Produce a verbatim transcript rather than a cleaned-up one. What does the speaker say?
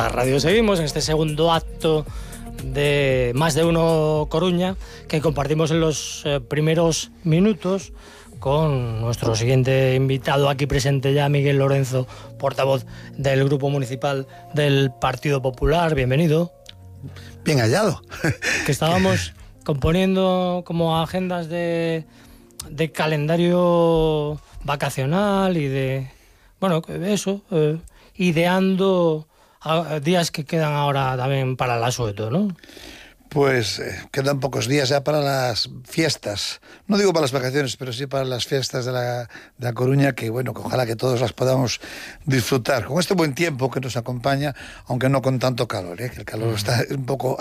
Libertad Radio. Seguimos en este segundo acto de Más de Uno Coruña, que compartimos en los eh, primeros minutos con nuestro siguiente invitado aquí presente ya, Miguel Lorenzo, portavoz del Grupo Municipal del Partido Popular. Bienvenido. Bien hallado. Que estábamos componiendo como agendas de, de calendario vacacional y de, bueno, eso, eh, ideando a, a días que quedan ahora también para el asueto, ¿no? Pues eh, quedan pocos días ya para las fiestas. No digo para las vacaciones, pero sí para las fiestas de la, de la Coruña, que bueno, que ojalá que todos las podamos disfrutar con este buen tiempo que nos acompaña, aunque no con tanto calor, ¿eh? Que el calor está un poco